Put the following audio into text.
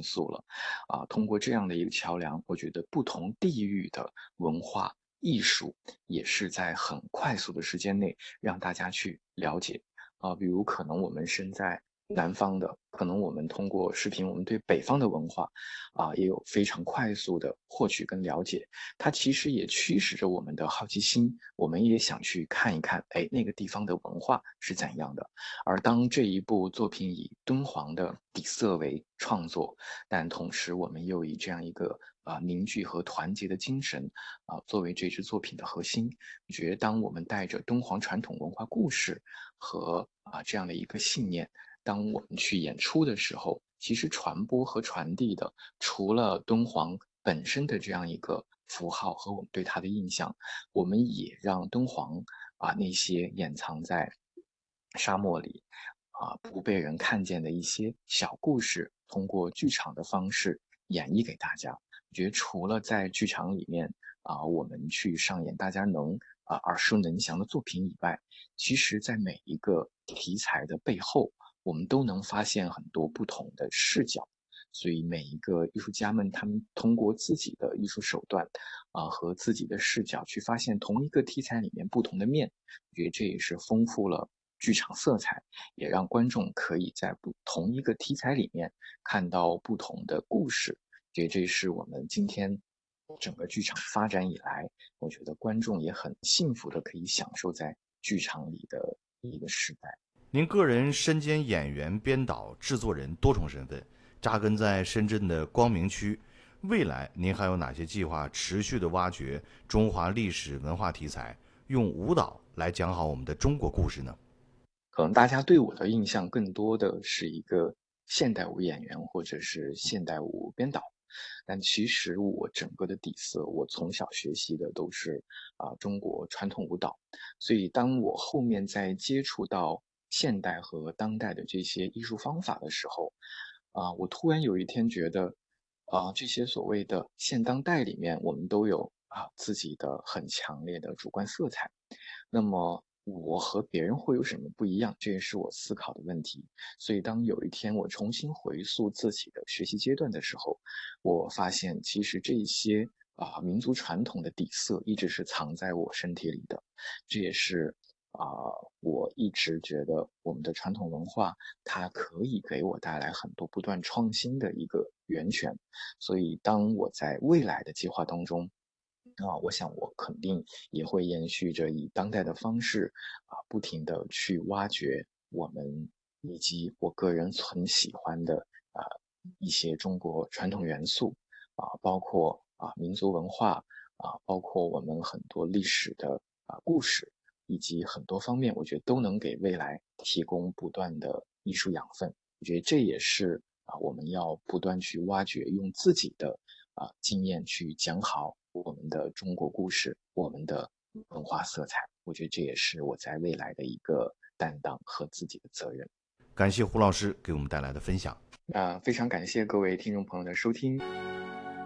素了。通过这样的一个桥梁，我觉得不同地域的文化艺术也是在很快速的时间内让大家去了解。比如可能我们身在南方的，可能我们通过视频，我们对北方的文化也有非常快速的获取跟了解。它其实也驱使着我们的好奇心，我们也想去看一看，哎，那个地方的文化是怎样的。而当这一部作品以敦煌的底色为创作，但同时我们又以这样一个凝聚和团结的精神作为这支作品的核心，我觉得当我们带着敦煌传统文化故事和这样的一个信念，当我们去演出的时候，其实传播和传递的除了敦煌本身的这样一个符号和我们对它的印象，我们也让敦煌那些掩藏在沙漠里不被人看见的一些小故事，通过剧场的方式演绎给大家。我觉得除了在剧场里面我们去上演大家能耳熟能详的作品以外，其实在每一个题材的背后，我们都能发现很多不同的视角。所以每一个艺术家们，他们通过自己的艺术手段和自己的视角去发现同一个题材里面不同的面，我觉得这也是丰富了剧场色彩，也让观众可以在同一个题材里面看到不同的故事。觉得这是我们今天整个剧场发展以来，我觉得观众也很幸福的可以享受在剧场里的一个时代。 您个人身兼演员、编导、制作人多重身份，扎根在深圳的光明区。未来您还有哪些计划持续的挖掘中华历史文化题材，用舞蹈来讲好我们的中国故事呢？ 可能大家对我的印象更多的是一个现代舞演员或者是现代舞编导，但其实我整个的底色，我从小学习的都是中国传统舞蹈，所以当我后面在接触到现代和当代的这些艺术方法的时候，我突然有一天觉得，这些所谓的现当代里面，我们都有自己的很强烈的主观色彩。那么我和别人会有什么不一样？这也是我思考的问题。所以当有一天我重新回溯自己的学习阶段的时候，我发现其实这一些民族传统的底色一直是藏在我身体里的。这也是啊、我一直觉得我们的传统文化它可以给我带来很多不断创新的一个源泉。所以当我在未来的计划当中，我想我肯定也会延续着以当代的方式不停的去挖掘我们以及我个人很喜欢的一些中国传统元素包括民族文化包括我们很多历史的故事，以及很多方面，我觉得都能给未来提供不断的艺术养分。我觉得这也是我们要不断去挖掘，用自己的经验去讲好我们的中国故事，我们的文化色彩。我觉得这也是我在未来的一个担当和自己的责任。 感谢胡老师给我们带来的分享。 非常感谢各位听众朋友的收听。